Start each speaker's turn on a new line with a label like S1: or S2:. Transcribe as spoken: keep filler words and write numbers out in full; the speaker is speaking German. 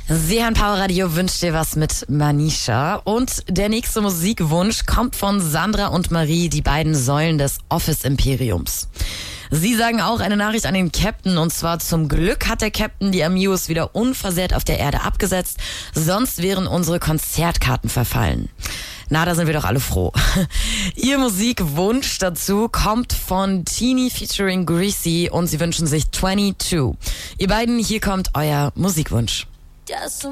S1: Sie hören Power Radio, wünscht dir was mit Manisha. Und der nächste Musikwunsch kommt von Sandra und Marie, die beiden Säulen des Office-Imperiums. Sie sagen auch eine Nachricht an den Captain, und zwar: Zum Glück hat der Captain die Amigos wieder unversehrt auf der Erde abgesetzt, sonst wären unsere Konzertkarten verfallen. Na, da sind wir doch alle froh. Ihr Musikwunsch dazu kommt von Teeny featuring Greasy und sie wünschen sich zweiundzwanzig. Ihr beiden, hier kommt euer Musikwunsch.
S2: Just